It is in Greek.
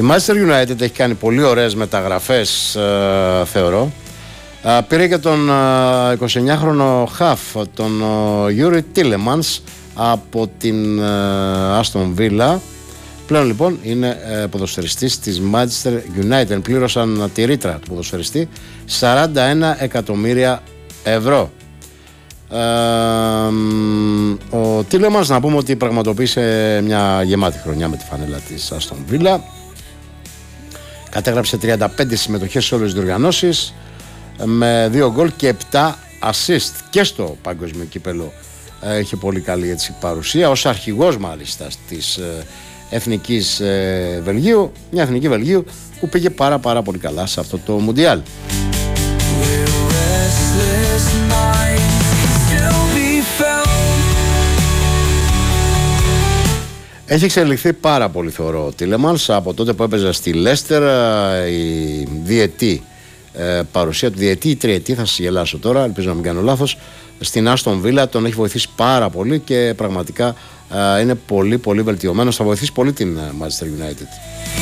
Η Manchester United έχει κάνει πολύ ωραίες μεταγραφές, θεωρώ. Πήρε και τον 29χρονο Χαφ, τον Γιούρι Τίλεμανς από την Aston Villa. Πλέον λοιπόν είναι ποδοσφαιριστής της Manchester United. Πλήρωσαν τη ρήτρα του ποδοσφαιριστή 41 εκατομμύρια ευρώ. Ο Τίλεμανς, να πούμε ότι πραγματοποίησε μια γεμάτη χρονιά με τη φανέλα της Aston Villa. Κατέγραψε 35 συμμετοχές σε όλες τις διοργανώσεις, με 2 γκολ και 7 assist, και στο παγκόσμιο κύπελο είχε πολύ καλή έτσι παρουσία, ως αρχηγός μάλιστα της εθνικής Βελγίου, μια εθνική Βελγίου που πήγε πάρα πολύ καλά σε αυτό το Μουντιάλ. Έχει εξελιχθεί πάρα πολύ, θεωρώ, ο Τίλεμανς από τότε που έπαιζε στη Λέστερ. Η διετή παρουσία του, διετή ή τριετή, θα σας γελάσω τώρα, ελπίζω να μην κάνω λάθος, στην Άστον Βίλα τον έχει βοηθήσει πάρα πολύ και πραγματικά είναι πολύ βελτιωμένος. Θα βοηθήσει πολύ την Manchester United.